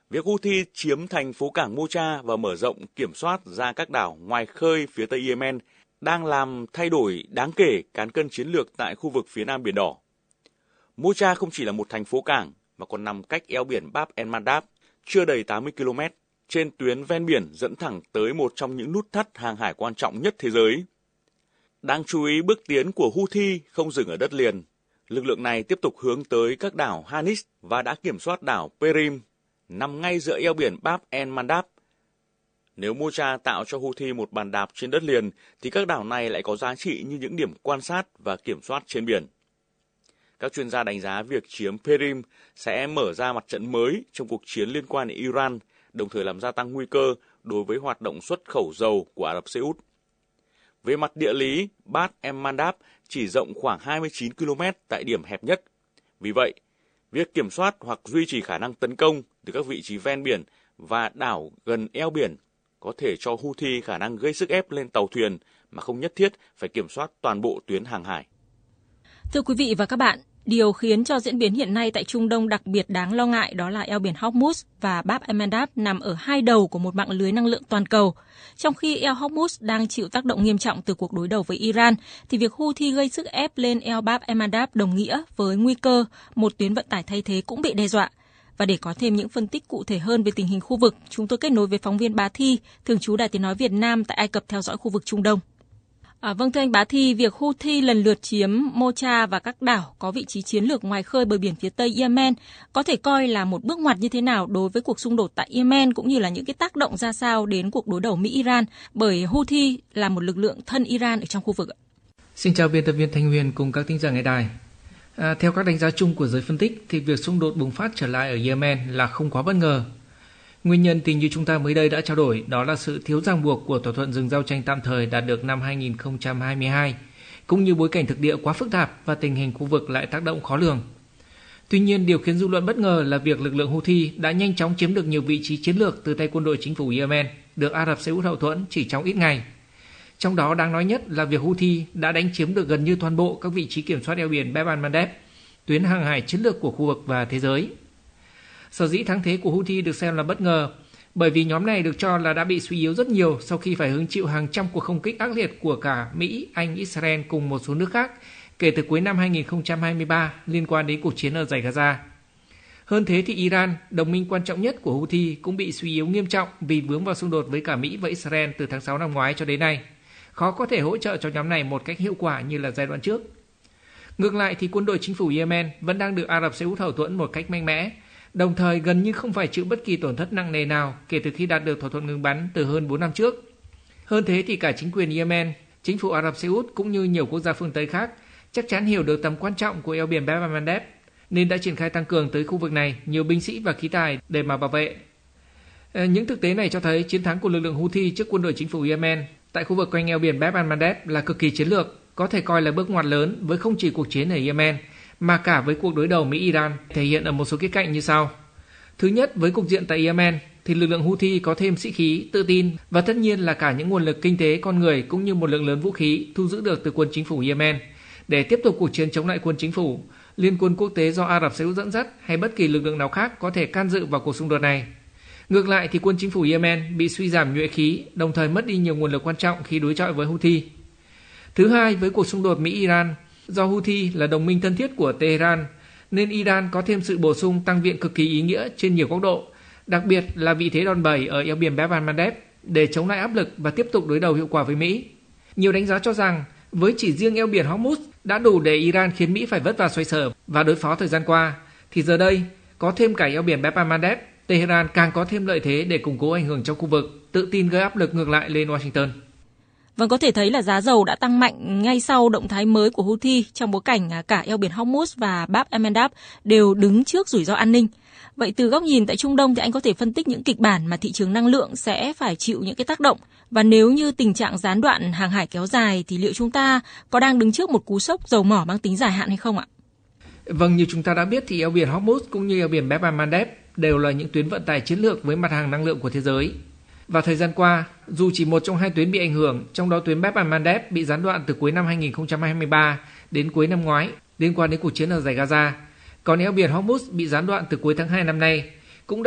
Việc Houthi chiếm thành phố cảng Mocha và mở rộng kiểm soát ra các đảo ngoài khơi phía tây Yemen đang làm thay đổi đáng kể cán cân chiến lược tại khu vực phía nam Biển Đỏ. Mocha không chỉ là một thành phố cảng mà còn nằm cách eo biển Bab el-Mandab chưa đầy 80 km trên tuyến ven biển dẫn thẳng tới một trong những nút thắt hàng hải quan trọng nhất thế giới. Đáng chú ý, bước tiến của Houthi không dừng ở đất liền. Lực lượng này tiếp tục hướng tới các đảo Hanis và đã kiểm soát đảo Perim, nằm ngay giữa eo biển Bab el-Mandab. Nếu Mocha tạo cho Houthi một bàn đạp trên đất liền, thì các đảo này lại có giá trị như những điểm quan sát và kiểm soát trên biển. Các chuyên gia đánh giá việc chiếm Perim sẽ mở ra mặt trận mới trong cuộc chiến liên quan đến Iran, đồng thời làm gia tăng nguy cơ đối với hoạt động xuất khẩu dầu của Ả Rập Xê Út. Về mặt địa lý, Bab el-Mandab chỉ rộng khoảng 29 km tại điểm hẹp nhất. Vì vậy, việc kiểm soát hoặc duy trì khả năng tấn công từ các vị trí ven biển và đảo gần eo biển có thể cho Houthi khả năng gây sức ép lên tàu thuyền mà không nhất thiết phải kiểm soát toàn bộ tuyến hàng hải. Thưa quý vị và các bạn, điều khiến cho diễn biến hiện nay tại Trung Đông đặc biệt đáng lo ngại đó là eo biển Hormuz và Bab el-Mandab nằm ở hai đầu của một mạng lưới năng lượng toàn cầu. Trong khi eo Hormuz đang chịu tác động nghiêm trọng từ cuộc đối đầu với Iran, thì việc Houthi gây sức ép lên eo Bab el-Mandab đồng nghĩa với nguy cơ một tuyến vận tải thay thế cũng bị đe dọa. Và để có thêm những phân tích cụ thể hơn về tình hình khu vực, chúng tôi kết nối với phóng viên Bá Thi, thường trú Đài Tiếng nói Việt Nam tại Ai Cập theo dõi khu vực Trung Đông. Vâng, thưa anh Bá Thi, việc Houthi lần lượt chiếm Mocha và các đảo có vị trí chiến lược ngoài khơi bờ biển phía tây Yemen có thể coi là một bước ngoặt như thế nào đối với cuộc xung đột tại Yemen, cũng như là những cái tác động ra sao đến cuộc đối đầu Mỹ-Iran, bởi Houthi là một lực lượng thân Iran ở trong khu vực ạ? Xin chào biên tập viên Thanh Huyền cùng các thính giả nghe đài. Theo các đánh giá chung của giới phân tích thì việc xung đột bùng phát trở lại ở Yemen là không quá bất ngờ. Nguyên nhân thì như chúng ta mới đây đã trao đổi, đó là sự thiếu ràng buộc của thỏa thuận dừng giao tranh tạm thời đạt được năm 2022, cũng như bối cảnh thực địa quá phức tạp và tình hình khu vực lại tác động khó lường. Tuy nhiên, điều khiến dư luận bất ngờ là việc lực lượng Houthi đã nhanh chóng chiếm được nhiều vị trí chiến lược từ tay quân đội chính phủ Yemen, được Ả Rập Xê Út hậu thuẫn chỉ trong ít ngày. Trong đó đáng nói nhất là việc Houthi đã đánh chiếm được gần như toàn bộ các vị trí kiểm soát eo biển Bab el-Mandeb, tuyến hàng hải chiến lược của khu vực và thế giới. Sở dĩ thắng thế của Houthi được xem là bất ngờ, bởi vì nhóm này được cho là đã bị suy yếu rất nhiều sau khi phải hứng chịu hàng trăm cuộc không kích ác liệt của cả Mỹ, Anh, Israel cùng một số nước khác kể từ cuối năm 2023 liên quan đến cuộc chiến ở dải Gaza. Hơn thế thì Iran, đồng minh quan trọng nhất của Houthi, cũng bị suy yếu nghiêm trọng vì vướng vào xung đột với cả Mỹ và Israel từ tháng 6 năm ngoái cho đến nay. Khó có thể hỗ trợ cho nhóm này một cách hiệu quả như là giai đoạn trước. Ngược lại thì quân đội chính phủ Yemen vẫn đang được Ả Rập Xê Út hậu thuẫn một cách mạnh mẽ, đồng thời gần như không phải chịu bất kỳ tổn thất nặng nề nào kể từ khi đạt được thỏa thuận ngừng bắn từ hơn 4 năm trước. Hơn thế thì cả chính quyền Yemen, chính phủ Ả Rập Xê Út cũng như nhiều quốc gia phương Tây khác chắc chắn hiểu được tầm quan trọng của eo biển Bab el-Mandeb nên đã triển khai tăng cường tới khu vực này nhiều binh sĩ và khí tài để mà bảo vệ. Những thực tế này cho thấy chiến thắng của lực lượng Houthi trước quân đội chính phủ Yemen tại khu vực quanh eo biển Bab el-Mandeb là cực kỳ chiến lược, có thể coi là bước ngoặt lớn với không chỉ cuộc chiến ở Yemen mà cả với cuộc đối đầu Mỹ-Iran, thể hiện ở một số khía cạnh như sau. Thứ nhất, với cục diện tại Yemen thì lực lượng Houthi có thêm sĩ khí, tự tin và tất nhiên là cả những nguồn lực kinh tế, con người cũng như một lượng lớn vũ khí thu giữ được từ quân chính phủ Yemen để tiếp tục cuộc chiến chống lại quân chính phủ, liên quân quốc tế do Ả Rập Xê Út dẫn dắt hay bất kỳ lực lượng nào khác có thể can dự vào cuộc xung đột này. Ngược lại thì quân chính phủ Yemen bị suy giảm nhuệ khí, đồng thời mất đi nhiều nguồn lực quan trọng khi đối chọi với Houthi. Thứ hai, với cuộc xung đột Mỹ-Iran, do Houthi là đồng minh thân thiết của Tehran, nên Iran có thêm sự bổ sung tăng viện cực kỳ ý nghĩa trên nhiều góc độ, đặc biệt là vị thế đòn bẩy ở eo biển Bab el-Mandeb để chống lại áp lực và tiếp tục đối đầu hiệu quả với Mỹ. Nhiều đánh giá cho rằng với chỉ riêng eo biển Hormuz đã đủ để Iran khiến Mỹ phải vất vả xoay sở và đối phó thời gian qua, thì giờ đây có thêm cả eo biển Bab el-Mandeb, Tehran càng có thêm lợi thế để củng cố ảnh hưởng trong khu vực, tự tin gây áp lực ngược lại lên Washington. Vâng, có thể thấy là giá dầu đã tăng mạnh ngay sau động thái mới của Houthi trong bối cảnh cả eo biển Hormuz và Bab el-Mandeb đều đứng trước rủi ro an ninh. Vậy từ góc nhìn tại Trung Đông thì anh có thể phân tích những kịch bản mà thị trường năng lượng sẽ phải chịu những cái tác động, và nếu như tình trạng gián đoạn hàng hải kéo dài thì liệu chúng ta có đang đứng trước một cú sốc dầu mỏ mang tính dài hạn hay không ạ? Vâng, như chúng ta đã biết thì eo biển Hormuz cũng như eo biển Bab el-Mandeb đều là những tuyến vận tải chiến lược với mặt hàng năng lượng của thế giới. Và thời gian qua, dù chỉ một trong hai tuyến bị ảnh hưởng, trong đó tuyến Bab el-Mandeb bị gián đoạn từ cuối năm 2023 đến cuối năm ngoái liên quan đến cuộc chiến ở dải Gaza, còn eo biển Hormuz bị gián đoạn từ cuối tháng 2 năm nay.